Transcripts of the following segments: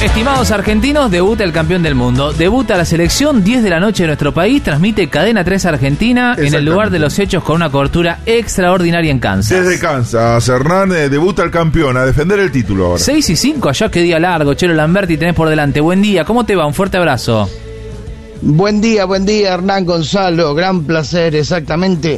Estimados argentinos, debuta el campeón del mundo. Debuta la selección, 10 de la noche de nuestro país. Transmite Cadena 3 Argentina en el lugar de los hechos con una cobertura extraordinaria en Kansas. Desde Kansas, Hernán, debuta el campeón a defender el título ahora. 6:05, allá qué día largo. Chelo Lamberti tenés por delante. Buen día, ¿cómo te va? Un fuerte abrazo. Buen día, Hernán Gonzalo. Gran placer, exactamente.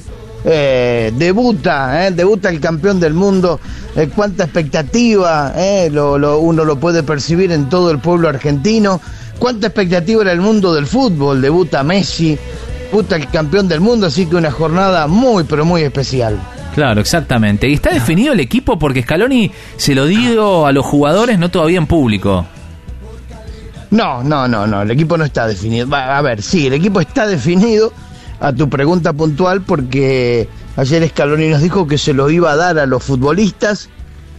Debuta el campeón del mundo. Cuánta expectativa, uno lo puede percibir en todo el pueblo argentino. Cuánta expectativa en el mundo del fútbol. Debuta Messi, debuta el campeón del mundo, así que una jornada muy, pero muy especial. Claro, exactamente. ¿Y está definido el equipo? Porque Scaloni se lo dio a los jugadores, no todavía en público. No, el equipo no está definido. A ver, sí, el equipo está definido. A tu pregunta puntual, porque ayer Scaloni nos dijo que se lo iba a dar a los futbolistas.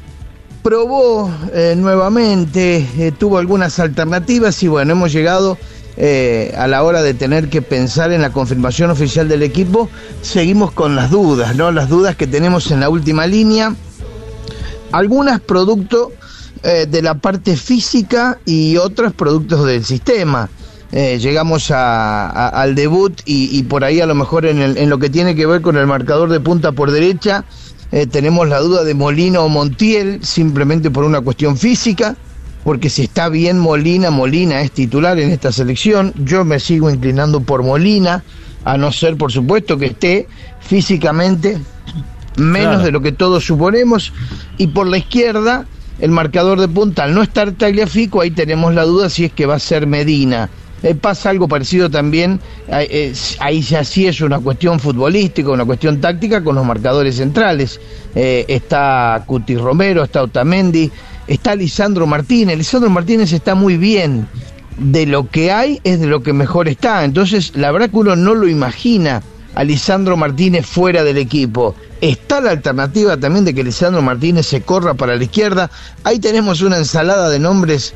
Probó nuevamente, tuvo algunas alternativas y bueno, hemos llegado a la hora de tener que pensar en la confirmación oficial del equipo. Seguimos con las dudas, ¿no? Las dudas que tenemos en la última línea. Algunas producto de la parte física y otras productos del sistema. Llegamos al debut y por ahí a lo mejor en lo que tiene que ver con el marcador de punta por derecha tenemos la duda de Molina o Montiel, simplemente por una cuestión física, porque si está bien Molina es titular en esta selección. Yo me sigo inclinando por Molina, a no ser por supuesto que esté físicamente menos de lo que todos suponemos. Y por la izquierda el marcador de punta, al no estar Tagliafico, ahí tenemos la duda si es que va a ser Medina. Pasa algo parecido también, ahí ya sí es una cuestión futbolística, una cuestión táctica con los marcadores centrales. Está Cuti Romero, está Otamendi, está Lisandro Martínez. Lisandro Martínez está muy bien, de lo que hay es de lo que mejor está. Entonces la verdad que uno no lo imagina a Lisandro Martínez fuera del equipo. Está la alternativa también de que Lisandro Martínez se corra para la izquierda. Ahí tenemos una ensalada de nombres,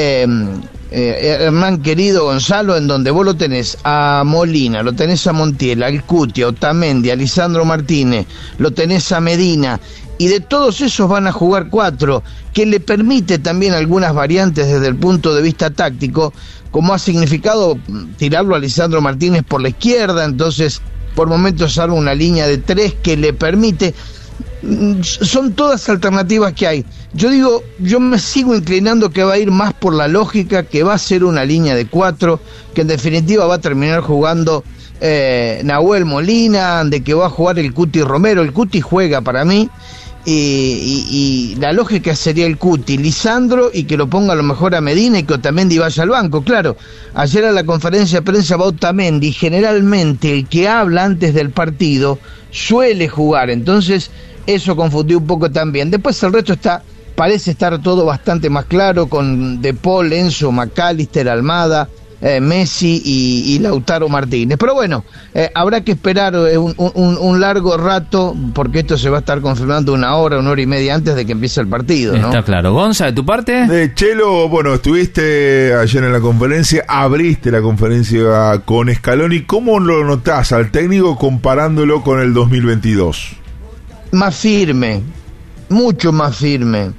Hernán querido Gonzalo, en donde vos lo tenés a Molina, lo tenés a Montiel, al Cuti, a Otamendi, a Lisandro Martínez, lo tenés a Medina, y de todos esos van a jugar 4, que le permite también algunas variantes desde el punto de vista táctico, como ha significado tirarlo a Lisandro Martínez por la izquierda. Entonces por momentos arma una línea de 3 que le permite. Son todas alternativas que hay. Yo me sigo inclinando que va a ir más por la lógica, que va a ser una línea de 4, que en definitiva va a terminar jugando Nahuel Molina, de que va a jugar el Cuti Romero. El Cuti juega para mí, y la lógica sería el Cuti, Lisandro, y que lo ponga a lo mejor a Medina y que Otamendi vaya al banco. Claro, ayer a la conferencia de prensa va Otamendi, generalmente el que habla antes del partido suele jugar, entonces eso confundió un poco también. Después el resto parece estar todo bastante más claro, con De Paul, Enzo, McAllister, Almada, Messi y Lautaro Martínez. Pero bueno, habrá que esperar un largo rato, porque esto se va a estar confirmando una hora y media antes de que empiece el partido, ¿no? Está claro. Gonza, ¿de tu parte? Chelo, bueno, estuviste ayer en la conferencia, abriste la conferencia con Scaloni. ¿Cómo lo notás al técnico comparándolo con el 2022? Más firme, mucho más firme,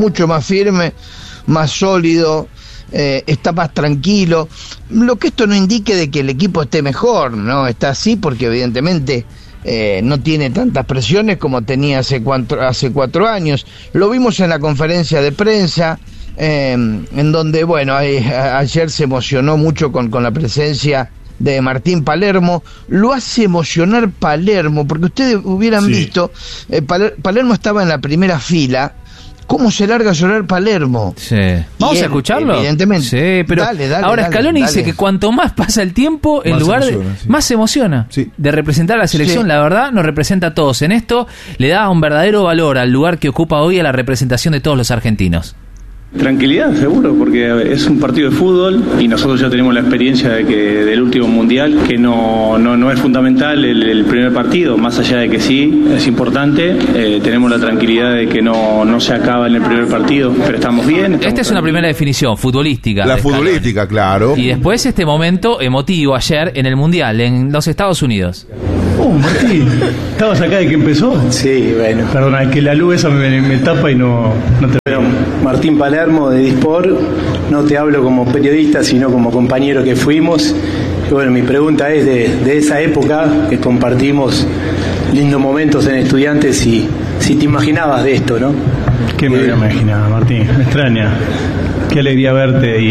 más sólido. Está más tranquilo, lo que esto no indique de que el equipo esté mejor, no está así porque evidentemente no tiene tantas presiones como tenía hace 4 años. Lo vimos en la conferencia de prensa, en donde bueno, ayer se emocionó mucho con la presencia de Martín Palermo. Lo hace emocionar Palermo, porque ustedes hubieran visto, Palermo estaba en la primera fila. ¿Cómo se larga a llorar Palermo? Sí. ¿Vamos a escucharlo? Evidentemente. Sí, pero ahora Scaloni dice que cuanto más pasa el tiempo, en lugar de... Más se emociona de representar a la selección. La verdad, nos representa a todos. En esto le da un verdadero valor al lugar que ocupa hoy, a la representación de todos los argentinos. Tranquilidad, seguro, porque es un partido de fútbol y nosotros ya tenemos la experiencia del último mundial, que no es fundamental el primer partido, más allá de que sí, es importante. Tenemos la tranquilidad de que no se acaba en el primer partido, pero estamos bien. Esta es una primera definición futbolística. La futbolística, claro. Y después este momento emotivo ayer en el mundial, en los Estados Unidos. Martín, ¿estabas acá de que empezó? Sí, bueno. Perdona, es que la luz esa me tapa y no te veo. Martín Palermo de Dispor, no te hablo como periodista, sino como compañero que fuimos. Y bueno, mi pregunta es de esa época que compartimos lindos momentos en Estudiantes, y si te imaginabas de esto, ¿no? ¿Qué me hubiera imaginado, Martín? Me extraña. Qué alegría verte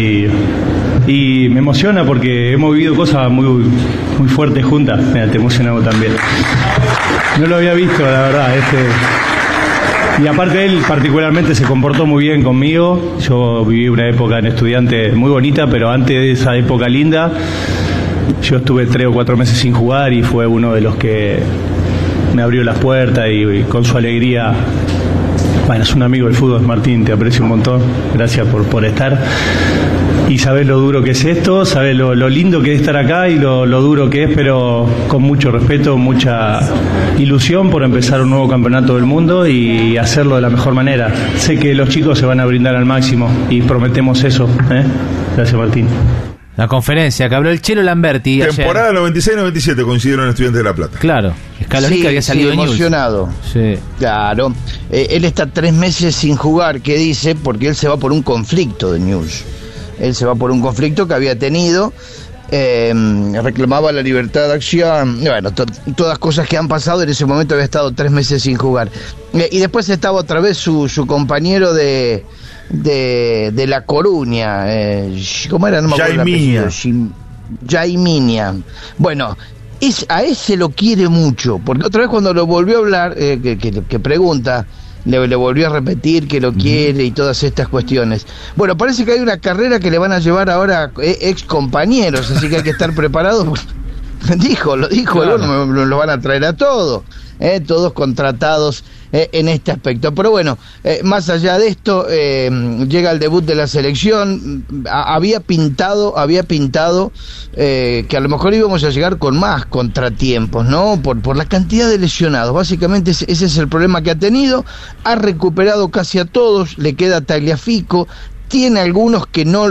y me emociona porque hemos vivido cosas muy fuertes juntas. Mira, te emocionamos también. No lo había visto, la verdad. Y aparte él particularmente se comportó muy bien conmigo. Yo viví una época en Estudiantes muy bonita, pero antes de esa época linda, yo estuve 3 o 4 meses sin jugar y fue uno de los que me abrió las puertas y con su alegría. Bueno, es un amigo del fútbol, Martín, te aprecio un montón. Gracias por estar. Y sabés lo duro que es esto, sabés lo lindo que es estar acá y lo duro que es, pero con mucho respeto, mucha ilusión por empezar un nuevo campeonato del mundo y hacerlo de la mejor manera. Sé que los chicos se van a brindar al máximo y prometemos eso. Gracias, Martín. La conferencia que habló el Chelo Lamberti. Temporada 96-97 coincidieron en Estudiantes de La Plata. Claro, Scaloni que había salido emocionado. Sí. Claro. Él está 3 meses sin jugar, ¿qué dice? Porque él se va por un conflicto de News. Él se va por un conflicto que había tenido, reclamaba la libertad de acción, bueno, todas cosas que han pasado. En ese momento había estado 3 meses sin jugar. Y después estaba otra vez su compañero de La Coruña, ¿cómo era? No me acuerdo el apellido. Jaiminia. Bueno, a ese lo quiere mucho, porque otra vez cuando lo volvió a hablar, que pregunta, le volvió a repetir que lo quiere y todas estas cuestiones. Bueno, parece que hay una carrera que le van a llevar ahora ex compañeros, así que hay que estar preparados. Lo dijo, claro. Lo van a traer a todos contratados en este aspecto. Pero bueno, más allá de esto, llega el debut de la selección. Había pintado que a lo mejor íbamos a llegar con más contratiempos, ¿no? Por la cantidad de lesionados. Básicamente ese es el problema que ha tenido. Ha recuperado casi a todos, le queda Tagliafico. Tiene algunos que no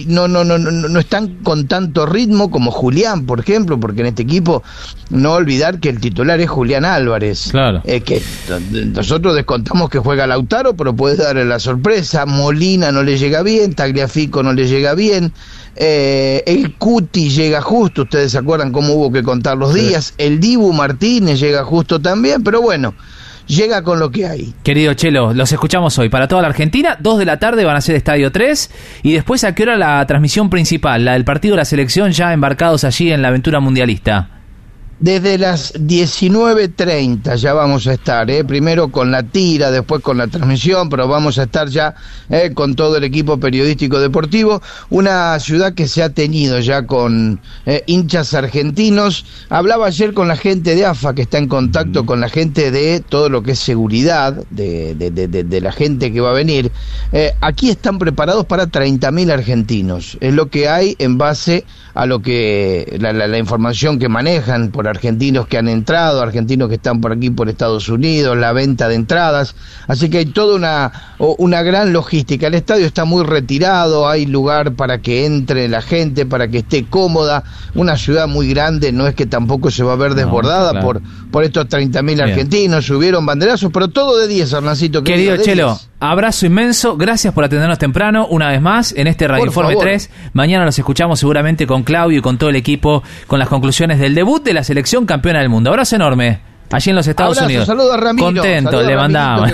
están con tanto ritmo, como Julián, por ejemplo, porque en este equipo no olvidar que el titular es Julián Álvarez. Claro. Que nosotros descontamos que juega Lautaro, pero puede darle la sorpresa. Molina no le llega bien, Tagliafico no le llega bien. El Cuti llega justo, ustedes se acuerdan cómo hubo que contar los días. El Dibu Martínez llega justo también, pero bueno, llega con lo que hay. Querido Chelo, los escuchamos hoy. Para toda la Argentina, 2 de la tarde van a ser Estadio 3. Y después, ¿a qué hora la transmisión principal? La del partido de la selección, ya embarcados allí en la aventura mundialista. Desde las 19:30 ya vamos a estar, primero con la tira, después con la transmisión, pero vamos a estar ya con todo el equipo periodístico deportivo. Una ciudad que se ha tenido ya con hinchas argentinos. Hablaba ayer con la gente de AFA, que está en contacto con la gente de todo lo que es seguridad, de la gente que va a venir. Aquí están preparados para 30.000 argentinos. Es lo que hay en base a lo que la información que manejan por argentinos que han entrado, argentinos que están por aquí por Estados Unidos, la venta de entradas, así que hay toda una gran logística. El estadio está muy retirado, hay lugar para que entre la gente, para que esté cómoda. Una ciudad muy grande, no es que tampoco se va a ver desbordada, claro, por estos 30.000 argentinos. Subieron banderazos, pero todo de 10, Hernancito. Querido Chelo, abrazo inmenso, gracias por atendernos temprano una vez más en este Radio Informe 3. Mañana los escuchamos seguramente con Claudio y con todo el equipo con las conclusiones del debut de la selección campeona del mundo. Abrazo enorme. Allí en los Estados Unidos. Saludos a Ramiro. Contento, le mandamos.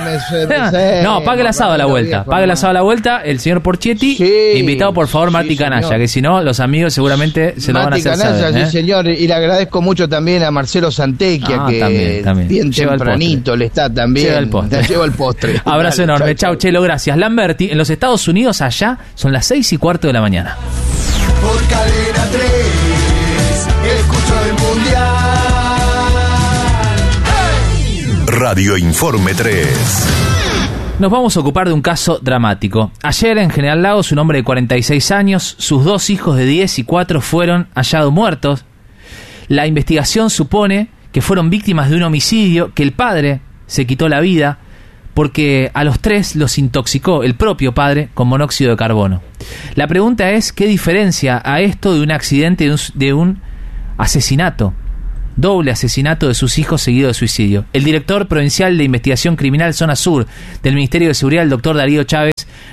No, pague el asado a la vuelta. Pague el asado a la vuelta, el señor Porchetti. Sí, invitado, por favor, Marti Canalla, señor, que si no, los amigos seguramente se lo van a hacer Canalla, saber. Sí, señor. Y le agradezco mucho también a Marcelo Santecchia, que también. Bien lleva tempranito le está también. Lleva el postre. Abrazo enorme. Chau, Chelo, gracias. Lamberti, en los Estados Unidos, allá, son las 6:15 de la mañana. Por Cadena 3, escucho el Mundial. Radio Informe 3. Nos vamos a ocupar de un caso dramático. Ayer en General Lagos, un hombre de 46 años, sus 2 hijos de 10 y 4 fueron hallados muertos. La investigación supone que fueron víctimas de un homicidio, que el padre se quitó la vida porque a los 3 los intoxicó el propio padre con monóxido de carbono. La pregunta es, ¿qué diferencia a esto de un accidente, de un asesinato? Doble asesinato de sus hijos seguido de suicidio. El director provincial de investigación criminal Zona Sur del Ministerio de Seguridad, el doctor Darío Chávez, nos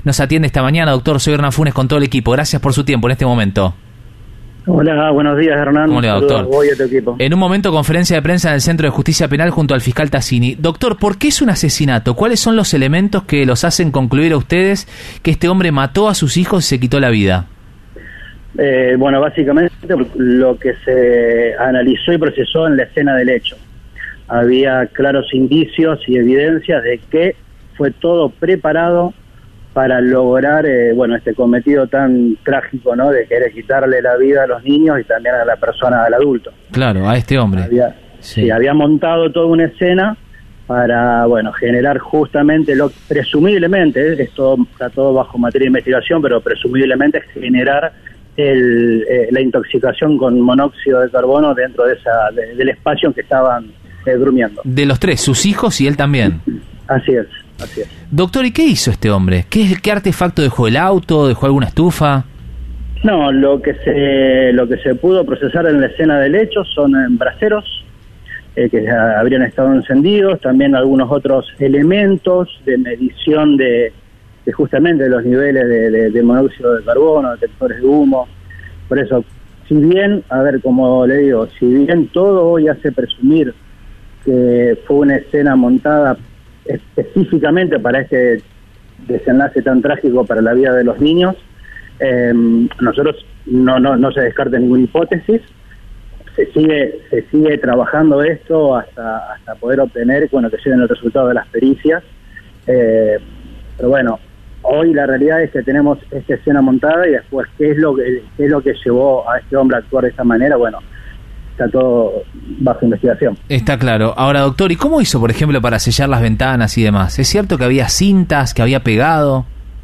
nos atiende esta mañana. Doctor, soy Hernán Funes con todo el equipo. Gracias por su tiempo en este momento. Hola, buenos días, Hernán. ¿Cómo le va, doctor? Voy a tu equipo. En un momento, conferencia de prensa en el Centro de Justicia Penal junto al fiscal Tassini. Doctor, ¿por qué es un asesinato? ¿Cuáles son los elementos que los hacen concluir a ustedes que este hombre mató a sus hijos y se quitó la vida? Bueno, básicamente lo que se analizó y procesó en la escena del hecho. Había claros indicios y evidencias de que fue todo preparado para lograr este cometido tan trágico, ¿no?, de querer quitarle la vida a los niños y también a la persona, al adulto. Claro, a este hombre. Había montado toda una escena para, generar justamente presumiblemente, esto está todo bajo materia de investigación, pero presumiblemente generar la intoxicación con monóxido de carbono dentro de del espacio en que estaban durmiendo. De los tres, sus hijos y él también. Así es. Doctor, ¿y qué hizo este hombre? ¿Qué artefacto dejó el auto? ¿Dejó alguna estufa? No, lo que se pudo procesar en la escena del hecho son braseros que habrían estado encendidos, también algunos otros elementos de medición de justamente los niveles de monóxido de carbono, detectores de humo. Por eso, si bien, como le digo, si bien todo hoy hace presumir que fue una escena montada específicamente para este desenlace tan trágico para la vida de los niños, nosotros no se descarta ninguna hipótesis. Se sigue trabajando esto hasta poder obtener que lleguen los resultados de las pericias, pero hoy la realidad es que tenemos esta escena montada y después qué es lo que llevó a este hombre a actuar de esta manera. Está todo bajo investigación. Está claro. Ahora, doctor, ¿y cómo hizo, por ejemplo, para sellar las ventanas y demás? ¿Es cierto que había cintas, que había pegado?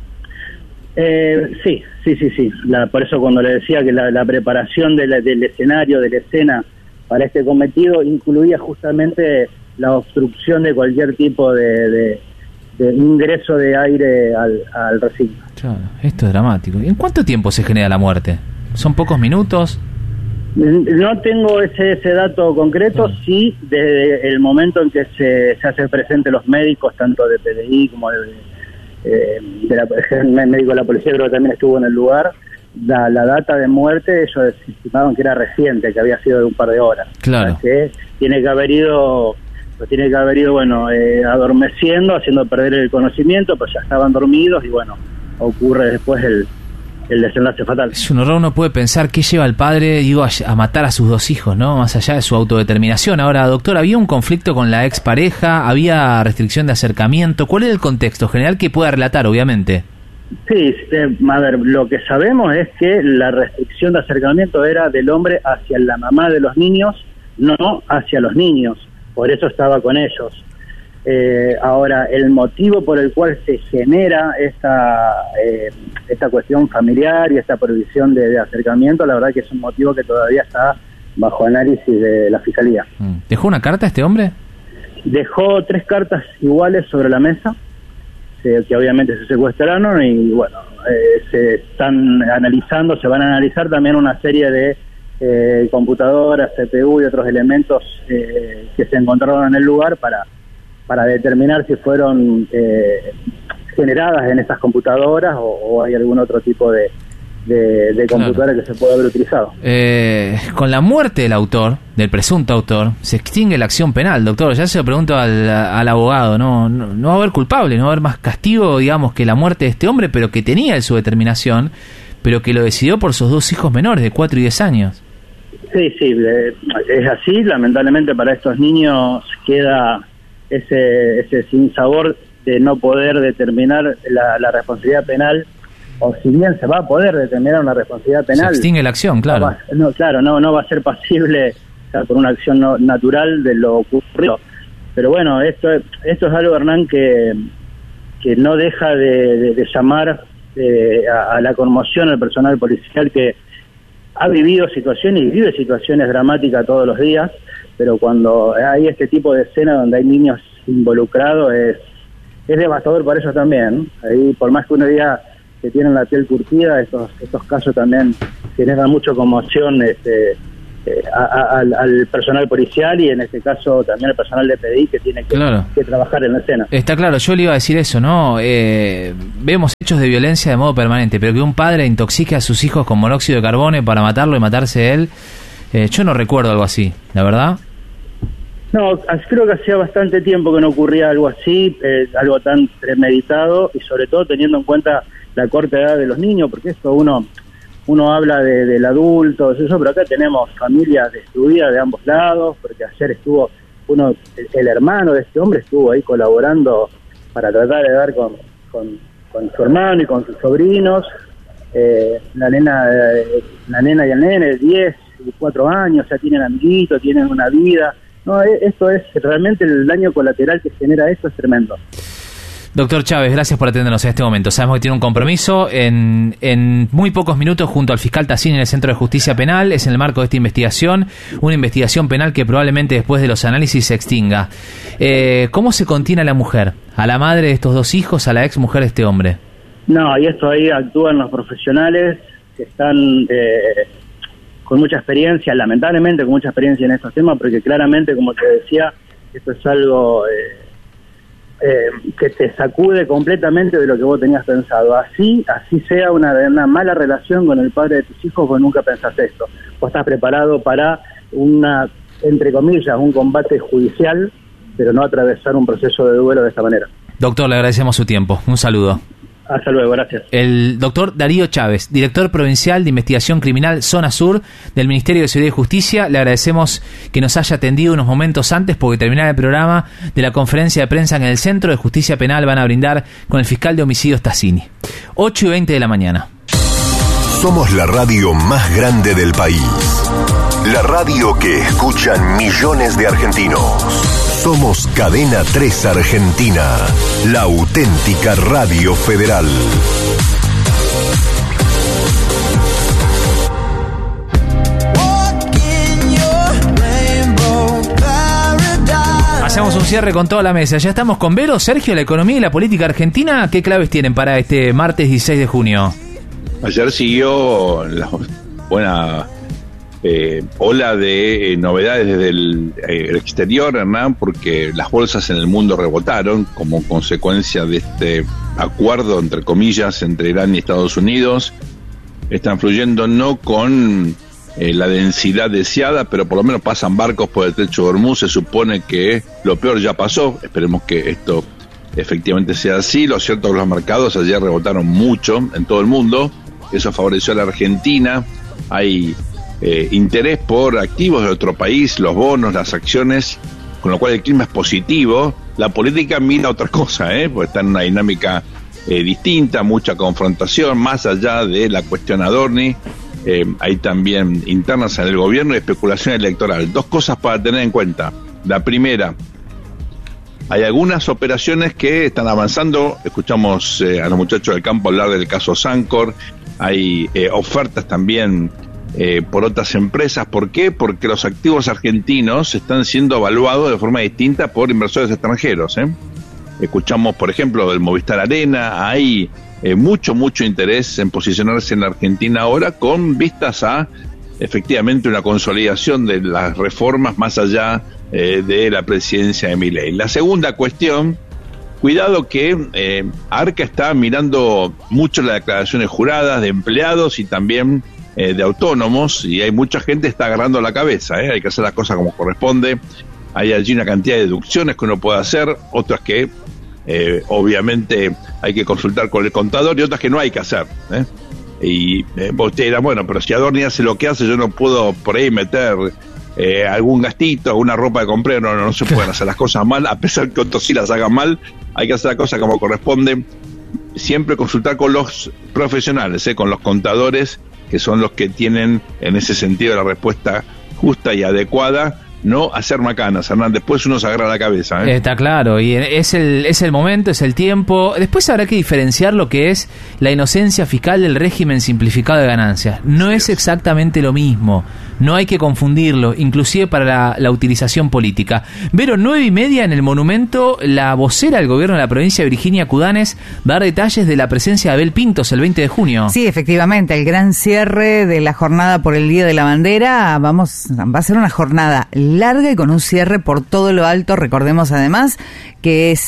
Sí. Por eso cuando le decía que la preparación del escenario, de la escena para este cometido, incluía justamente la obstrucción de cualquier tipo de ingreso de aire al recinto. Claro, esto es dramático. ¿En cuánto tiempo se genera la muerte? ¿Son pocos minutos? No tengo ese dato concreto, sí, desde el momento en que se hacen presentes los médicos, tanto de PDI como el médico de la policía, creo que también estuvo en el lugar. La data de muerte, ellos estimaban que era reciente, que había sido de un par de horas. Claro. Que tiene que haber ido adormeciendo, haciendo perder el conocimiento, pues ya estaban dormidos y ocurre después el desenlace fatal. Es un horror. Uno puede pensar qué lleva al padre, a matar a sus dos hijos, ¿no? Más allá de su autodeterminación. Ahora, doctor, ¿había un conflicto con la expareja? ¿Había restricción de acercamiento? ¿Cuál era el contexto general que pueda relatar, obviamente? Sí, lo que sabemos es que la restricción de acercamiento era del hombre hacia la mamá de los niños, no hacia los niños. Por eso estaba con ellos. Ahora, el motivo por el cual se genera esta cuestión familiar y esta prohibición de acercamiento, la verdad que es un motivo que todavía está bajo análisis de la Fiscalía. ¿Dejó una carta este hombre? Dejó 3 cartas iguales sobre la mesa, que obviamente se secuestraron y se están analizando, se van a analizar también una serie de computadoras, CPU y otros elementos que se encontraron en el lugar para determinar si fueron generadas en esas computadoras o hay algún otro tipo de computadora que se pueda haber utilizado. Con la muerte del presunto autor, se extingue la acción penal, doctor. Ya se lo pregunto al abogado, no va a haber culpable, no va a haber más castigo, digamos, que la muerte de este hombre, pero que tenía su determinación, pero que lo decidió por sus 2 hijos menores de 4 y 10 años. Sí, es así. Lamentablemente para estos niños queda ese sinsabor de no poder determinar la responsabilidad penal, o si bien se va a poder determinar una responsabilidad penal, se extingue la acción, claro. No va a ser pasible, por una acción natural de lo ocurrido. Pero esto es algo, Hernán, que no deja de llamar a la conmoción al personal policial, que ha vivido situaciones y vive situaciones dramáticas todos los días, pero cuando hay este tipo de escena donde hay niños involucrados es devastador para ellos también. Ahí, por más que uno diga que tienen la piel curtida, estos casos también generan mucha conmoción al personal policial y en este caso también al personal de PDI que tiene que trabajar en la escena. Está claro, yo le iba a decir eso, ¿no? Vemos hechos de violencia de modo permanente, pero que un padre intoxique a sus hijos con monóxido de carbono para matarlo y matarse él, yo no recuerdo algo así, la verdad. No, creo que hacía bastante tiempo que no ocurría algo así, algo tan premeditado y sobre todo teniendo en cuenta la corta edad de los niños, porque esto uno habla del adulto, eso, pero acá tenemos familias destruidas de ambos lados, porque ayer estuvo el hermano de este hombre estuvo ahí colaborando para tratar de dar con su hermano y con sus sobrinos, la nena y el nene de 10 y 4 años, ya tienen amiguitos, tienen una vida. No, esto es realmente el daño colateral que genera esto, es tremendo. Doctor Chávez, gracias por atendernos en este momento. Sabemos que tiene un compromiso en muy pocos minutos junto al fiscal Tassini en el Centro de Justicia Penal. Es en el marco de esta investigación, una investigación penal que probablemente después de los análisis se extinga. ¿Cómo se contiene a la mujer? ¿A la madre de estos 2 hijos? ¿A la ex mujer de este hombre? No, y esto ahí actúan los profesionales que están con mucha experiencia, lamentablemente con mucha experiencia en estos temas, porque claramente, como te decía, esto es algo que te sacude completamente de lo que vos tenías pensado. Así sea una mala relación con el padre de tus hijos, vos nunca pensaste esto. Vos estás preparado para entre comillas, un combate judicial, pero no atravesar un proceso de duelo de esta manera. Doctor, le agradecemos su tiempo. Un saludo. Hasta luego, gracias. El doctor Darío Chávez, director provincial de Investigación Criminal Zona Sur del Ministerio de Seguridad y Justicia. Le agradecemos que nos haya atendido unos momentos antes, porque terminaba el programa de la conferencia de prensa que en el Centro de Justicia Penal van a brindar con el fiscal de homicidios Tassini. 8:20 de la mañana. Somos la radio más grande del país. La radio que escuchan millones de argentinos. Somos Cadena 3 Argentina, la auténtica radio federal. Hacemos un cierre con toda la mesa. Ya estamos con Vero. Sergio, la economía y la política argentina, ¿qué claves tienen para este martes 16 de junio? Ayer siguió la buena ola de novedades desde el exterior, Hernán, porque las bolsas en el mundo rebotaron como consecuencia de este acuerdo, entre comillas, entre Irán y Estados Unidos. Están fluyendo no con la densidad deseada, pero por lo menos pasan barcos por el Estrecho de Hormuz. Se supone que lo peor ya pasó. Esperemos que esto efectivamente sea así. Lo cierto es que los mercados ayer rebotaron mucho en todo el mundo. Eso favoreció a la Argentina. Hay interés por activos de otro país, los bonos, las acciones, con lo cual el clima es positivo. La política mira otra cosa, porque está en una dinámica distinta, mucha confrontación, más allá de la cuestión Adorni. Hay también internas en el gobierno y especulación electoral. 2 cosas para tener en cuenta. La primera, hay algunas operaciones que están avanzando. Escuchamos a los muchachos del campo hablar del caso Sancor. Hay ofertas también por otras empresas. ¿Por qué? Porque los activos argentinos están siendo evaluados de forma distinta por inversores extranjeros. Escuchamos, por ejemplo, del Movistar Arena. Hay mucho interés en posicionarse en la Argentina ahora, con vistas a efectivamente una consolidación de las reformas más allá de la presidencia de Milei. La segunda cuestión, cuidado que Arca está mirando mucho las declaraciones juradas de empleados y también de autónomos, y hay mucha gente que está agarrando la cabeza. Hay que hacer las cosas como corresponde. Hay allí una cantidad de deducciones que uno puede hacer, otras que obviamente hay que consultar con el contador y otras que no hay que hacer. Y usted dirá, bueno, pero si Adorni hace lo que hace, yo no puedo por ahí meter algún gastito, alguna ropa de compré. No se pueden hacer las cosas mal, a pesar que otros sí las hagan mal. Hay que hacer las cosas como corresponde. Siempre consultar con los profesionales, con los contadores, que son los que tienen en ese sentido la respuesta justa y adecuada. no hacer macanas, Hernán. Después uno se agarra la cabeza. Está claro, y es el momento, es el tiempo. Después habrá que diferenciar lo que es la inocencia fiscal del régimen simplificado de ganancias. No es exactamente lo mismo. No hay que confundirlo, inclusive para la utilización política. Vero, 9:30 en el Monumento, la vocera del gobierno de la provincia de Virginia Cudanes va a dar detalles de la presencia de Abel Pintos el 20 de junio. Sí, efectivamente, el gran cierre de la jornada por el Día de la Bandera. Va a ser una jornada larga y con un cierre por todo lo alto. Recordemos además que es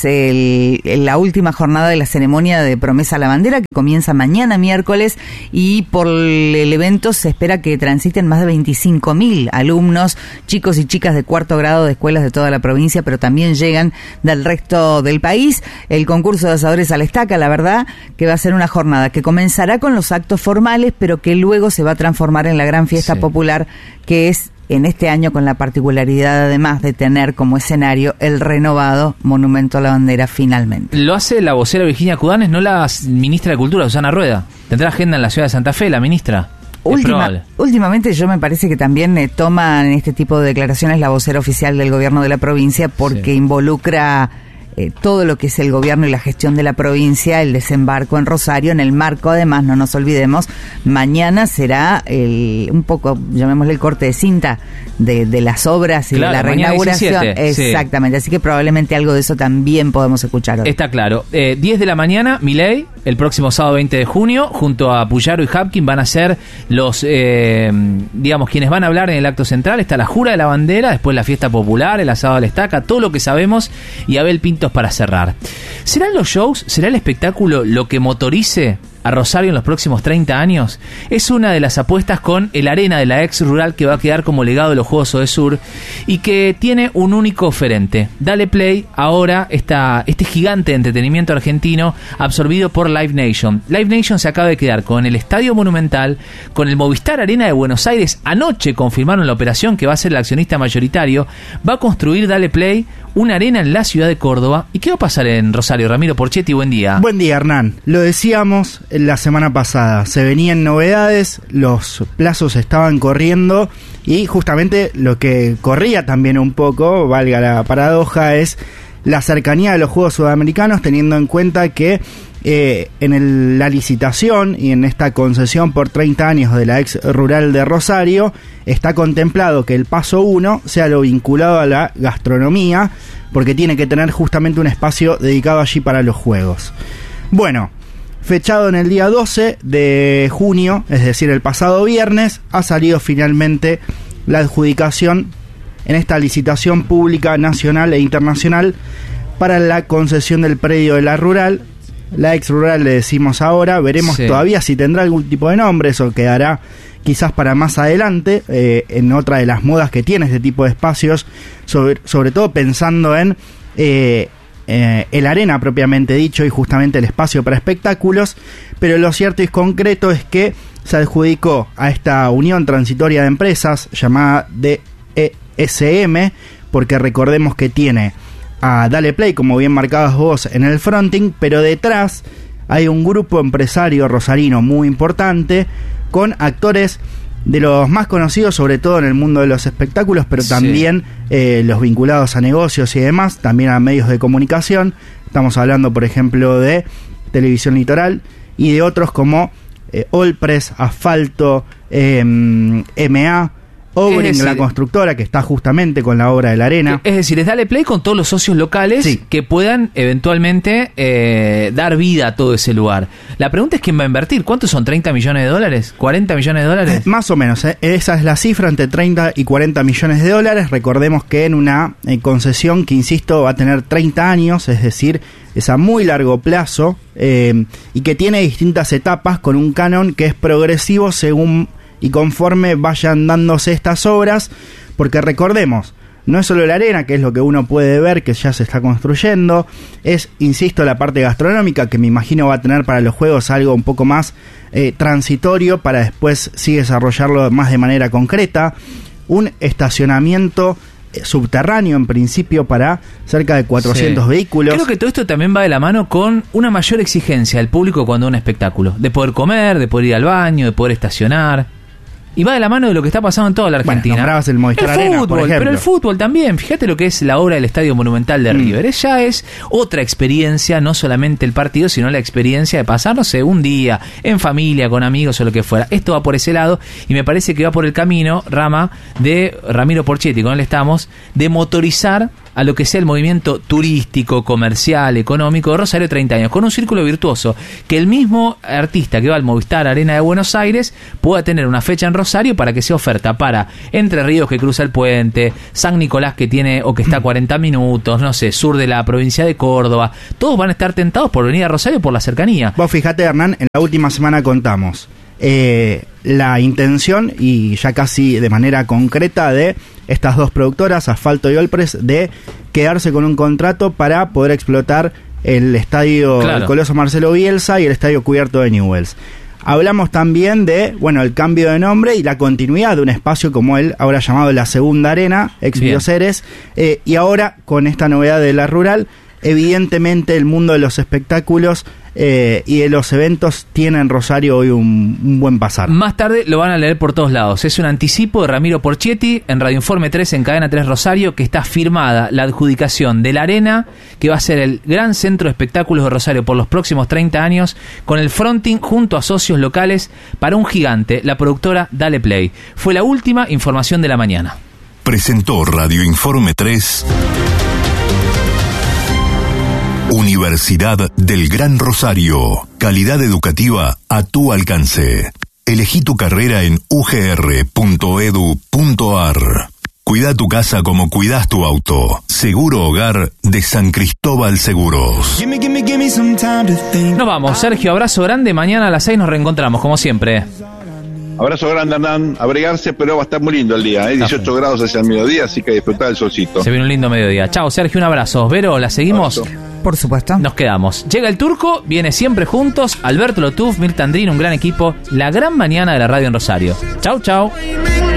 la última jornada de la ceremonia de promesa a la bandera, que comienza mañana miércoles, y por el evento se espera que transiten más de 25.000 alumnos, chicos y chicas de cuarto grado de escuelas de toda la provincia, pero también llegan del resto del país. El concurso de asadores a la estaca, la verdad que va a ser una jornada que comenzará con los actos formales, pero que luego se va a transformar en la gran fiesta popular, que es en este año con la particularidad además de tener como escenario el renovado Monumento a la Bandera finalmente. Lo hace la vocera Virginia Cudanes, no la ministra de Cultura, Susana Rueda. ¿Tendrá agenda en la ciudad de Santa Fe, la ministra? Últimamente yo me parece que también toma en este tipo de declaraciones la vocera oficial del gobierno de la provincia, porque involucra todo lo que es el gobierno y la gestión de la provincia, el desembarco en Rosario, en el marco, además, no nos olvidemos, mañana será un poco, llamémosle el corte de cinta de las obras y de la reinauguración. 17, exactamente, así que probablemente algo de eso también podemos escuchar hoy. Está claro. 10 de la mañana, Milei, el próximo sábado 20 de junio, junto a Puyaro y Hapkin, van a ser los, quienes van a hablar en el acto central. Está la jura de la bandera, después la fiesta popular, el asado a la estaca, todo lo que sabemos, y Abel Pintos para cerrar. ¿Serán los shows, será el espectáculo lo que motorice a Rosario en los próximos 30 años? Es una de las apuestas con el Arena de la ex rural, que va a quedar como legado de los Juegos Odesur y que tiene un único oferente. Dale Play, ahora este gigante de entretenimiento argentino absorbido por Live Nation. Live Nation se acaba de quedar con el Estadio Monumental, con el Movistar Arena de Buenos Aires. Anoche confirmaron la operación, que va a ser el accionista mayoritario. Va a construir Dale Play una arena en la ciudad de Córdoba. ¿Y qué va a pasar en Rosario? Ramiro Porchetti, buen día. Buen día, Hernán. Lo decíamos la semana pasada, se venían novedades, los plazos estaban corriendo, y justamente lo que corría también un poco, valga la paradoja, es la cercanía de los Juegos Sudamericanos, teniendo en cuenta que en la licitación y en esta concesión por 30 años de la ex rural de Rosario está contemplado que el paso 1 sea lo vinculado a la gastronomía, porque tiene que tener justamente un espacio dedicado allí para los Juegos. Bueno, fechado en el día 12 de junio, es decir, el pasado viernes, ha salido finalmente la adjudicación en esta licitación pública nacional e internacional para la concesión del predio de la rural. La ex rural le decimos ahora, veremos todavía si tendrá algún tipo de nombre, eso quedará quizás para más adelante, en otra de las modas que tiene este tipo de espacios, sobre todo pensando en el arena propiamente dicho y justamente el espacio para espectáculos. Pero lo cierto y concreto es que se adjudicó a esta unión transitoria de empresas llamada DESM, porque recordemos que tiene a Dale Play, como bien marcabas vos, en el fronting, pero detrás hay un grupo empresario rosarino muy importante, con actores de los más conocidos, sobre todo en el mundo de los espectáculos, pero también los vinculados a negocios y demás, también a medios de comunicación. Estamos hablando, por ejemplo, de Televisión Litoral y de otros como Olpress, Asfalto, MA, Obring, la constructora que está justamente con la obra de la arena. Es decir, es Dale Play con todos los socios locales que puedan eventualmente dar vida a todo ese lugar. La pregunta es quién va a invertir. ¿Cuántos son? ¿30 millones de dólares? ¿40 millones de dólares? Más o menos, esa es la cifra, entre 30 y 40 millones de dólares. Recordemos que en una concesión que, insisto, va a tener 30 años, es decir, es a muy largo plazo, y que tiene distintas etapas con un canon que es progresivo según y conforme vayan dándose estas obras, porque recordemos, no es solo la arena, que es lo que uno puede ver que ya se está construyendo, es, insisto, la parte gastronómica, que me imagino va a tener para los Juegos algo un poco más transitorio, para después sí desarrollarlo más de manera concreta, un estacionamiento subterráneo en principio para cerca de 400 vehículos. Creo que todo esto también va de la mano con una mayor exigencia del público cuando un espectáculo, de poder comer, de poder ir al baño, de poder estacionar. y va de la mano de lo que está pasando en toda la Argentina. Bueno, nombrabas el Movistar Arena, fútbol, por ejemplo. pero el fútbol también. Fíjate lo que es la obra del Estadio Monumental de River. Ya es otra experiencia, no solamente el partido, sino la experiencia de pasar, no sé, un día en familia, con amigos o lo que fuera. Esto va por ese lado y me parece que va por el camino, Rama, de Ramiro Porchetti, con él estamos, de motorizar a lo que sea el movimiento turístico, comercial, económico de Rosario 30 años, con un círculo virtuoso, que el mismo artista que va al Movistar Arena de Buenos Aires pueda tener una fecha en Rosario para que sea oferta para Entre Ríos, que cruza el puente, San Nicolás, que tiene o que está a 40 minutos, no sé, sur de la provincia de Córdoba. Todos van a estar tentados por venir a Rosario por la cercanía. Vos fijate, Hernán, en la última semana contamos la intención, y ya casi de manera concreta, de estas dos productoras, Asfalto y Olpres, de quedarse con un contrato para poder explotar el estadio El Coloso Marcelo Bielsa y el estadio cubierto de Newell's. Hablamos también de, bueno, el cambio de nombre y la continuidad de un espacio como él ahora llamado la Segunda Arena, ex Bioceres, y ahora con esta novedad de la Rural. Evidentemente el mundo de los espectáculos y de los eventos tiene en Rosario hoy un buen pasar. Más tarde lo van a leer por todos lados. Es un anticipo de Ramiro Porchetti en Radio Informe 3 en Cadena 3 Rosario, que está firmada la adjudicación de la arena, que va a ser el gran centro de espectáculos de Rosario por los próximos 30 años, con el fronting junto a socios locales para un gigante, la productora Dale Play. Fue la última información de la mañana. Presentó Radio Informe 3 Universidad del Gran Rosario. Calidad educativa a tu alcance. Elegí tu carrera en ugr.edu.ar. Cuida tu casa como cuidas tu auto. Seguro Hogar de San Cristóbal Seguros. Nos vamos, Sergio, abrazo grande. Mañana a las 6 nos reencontramos, como siempre. Abrazo grande, Hernán. Abrigarse, pero va a estar muy lindo el día. 18 grados hacia el mediodía, así que disfrutar del solcito. Se viene un lindo mediodía. Chao, Sergio, un abrazo. Vero, ¿la seguimos? Abrazo. Por supuesto. Nos quedamos. Llega el Turco, viene siempre juntos. Alberto Lotuf, Mirta Andrino, un gran equipo. La gran mañana de la radio en Rosario. Chau, chau.